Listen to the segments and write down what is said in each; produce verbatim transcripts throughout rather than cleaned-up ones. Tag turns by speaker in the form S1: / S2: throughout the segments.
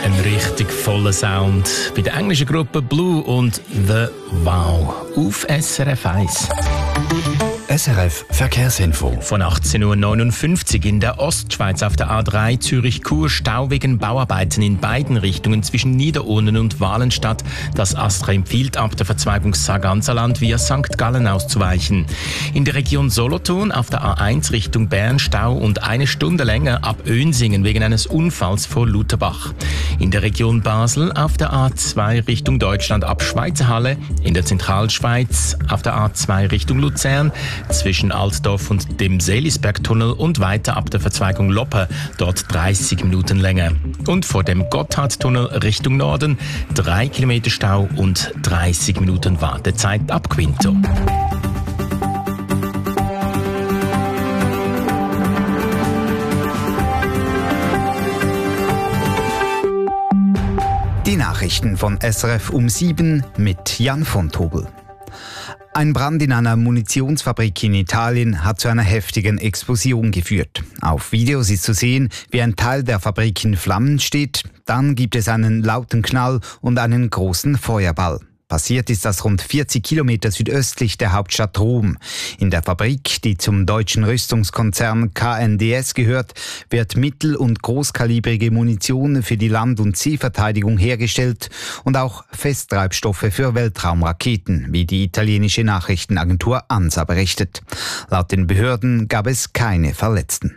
S1: Ein richtig voller Sound bei der englischen Gruppe Blue und The Wow auf S R F eins.
S2: S R F Verkehrsinfo.
S1: Von achtzehn Uhr neunundfünfzig in der Ostschweiz auf der A drei Zürich-Chur Stau wegen Bauarbeiten in beiden Richtungen zwischen Niederurnen und Walenstadt. Das ASTRA empfiehlt, ab der Verzweigung Sarganserland via Sankt Gallen auszuweichen. In der Region Solothurn auf der A eins Richtung Bern Stau und eine Stunde länger ab Önsingen wegen eines Unfalls vor Lutherbach. In der Region Basel auf der A zwei Richtung Deutschland ab Schweizerhalle. In der Zentralschweiz auf der A zwei Richtung Luzern zwischen Altdorf und dem Seelisbergtunnel und weiter ab der Verzweigung Loppe, dort dreißig Minuten länger. Und vor dem Gotthardtunnel Richtung Norden drei Kilometer Stau und dreißig Minuten Wartezeit ab Quinto.
S3: Die Nachrichten von S R F um sieben mit Jan von Tobel. Ein Brand in einer Munitionsfabrik in Italien hat zu einer heftigen Explosion geführt. Auf Videos ist zu sehen, wie ein Teil der Fabrik in Flammen steht. Dann gibt es einen lauten Knall und einen großen Feuerball. Passiert ist das rund vierzig Kilometer südöstlich der Hauptstadt Rom. In der Fabrik, die zum deutschen Rüstungskonzern K N D S gehört, wird mittel- und großkalibrige Munition für die Land- und Seeverteidigung hergestellt und auch Festtreibstoffe für Weltraumraketen, wie die italienische Nachrichtenagentur ANSA berichtet. Laut den Behörden gab es keine Verletzten.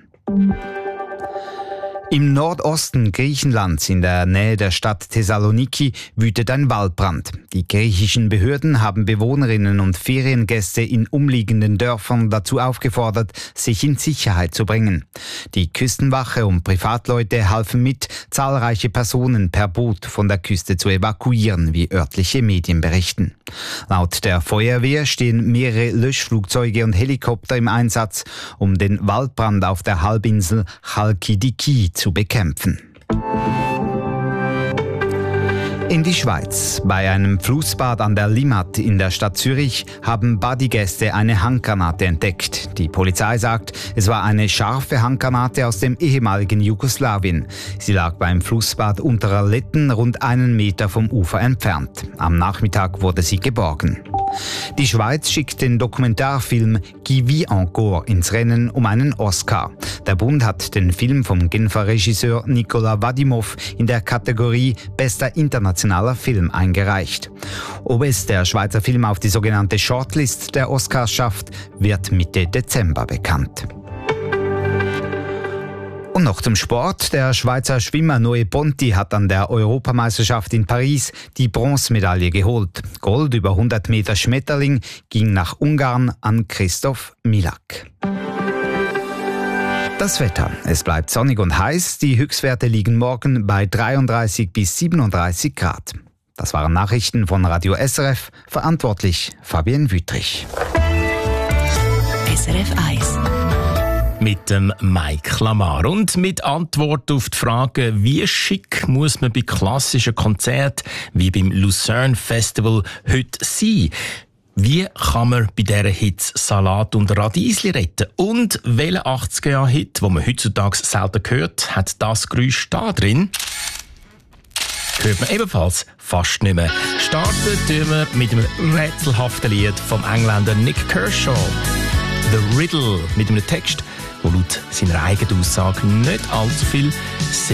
S3: Im Nordosten Griechenlands, in der Nähe der Stadt Thessaloniki, wütet ein Waldbrand. Die griechischen Behörden haben Bewohnerinnen und Feriengäste in umliegenden Dörfern dazu aufgefordert, sich in Sicherheit zu bringen. Die Küstenwache und Privatleute halfen mit, zahlreiche Personen per Boot von der Küste zu evakuieren, wie örtliche Medien berichten. Laut der Feuerwehr stehen mehrere Löschflugzeuge und Helikopter im Einsatz, um den Waldbrand auf der Halbinsel Chalkidiki zu bekämpfen. In die Schweiz. Bei einem Flussbad an der Limmat in der Stadt Zürich haben Badegäste eine Handgranate entdeckt. Die Polizei sagt, es war eine scharfe Handgranate aus dem ehemaligen Jugoslawien. Sie lag beim Flussbad Unterer Letten rund einen Meter vom Ufer entfernt. Am Nachmittag wurde sie geborgen. Die Schweiz schickt den Dokumentarfilm Qui vit encore ins Rennen um einen Oscar. Der Bund hat den Film vom Genfer Regisseur Nikola Vadimov in der Kategorie Bester internationaler Film eingereicht. Ob es der Schweizer Film auf die sogenannte Shortlist der Oscars schafft, wird Mitte Dezember bekannt. Und noch zum Sport. Der Schweizer Schwimmer Noé Ponti hat an der Europameisterschaft in Paris die Bronzemedaille geholt. Gold über hundert Meter Schmetterling ging nach Ungarn an Christoph Milak. Das Wetter. Es bleibt sonnig und heiß. Die Höchstwerte liegen morgen bei dreiunddreißig bis siebenunddreißig Grad. Das waren Nachrichten von Radio S R F. Verantwortlich Fabienne Wüttrich.
S4: S R F eins.
S1: Mit dem Mike Lamar und mit Antwort auf die Frage, wie schick muss man bei klassischen Konzerten wie beim Lucerne Festival heute sein? Wie kann man bei dieser Hits Salat und Radiesli retten? Und welcher achtziger-Jahre-Hit, den man heutzutage selten hört, hat das Geräusch da drin? Hört man ebenfalls fast nicht mehr. Starten tun wir mit einem rätselhaften Lied vom Engländer Nick Kershaw. The Riddle, mit einem Text, wo laut seiner eigenen Aussage nicht allzu viel